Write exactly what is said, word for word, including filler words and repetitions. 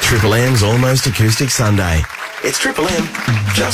Triple M's Almost Acoustic Sunday. It's Triple M, just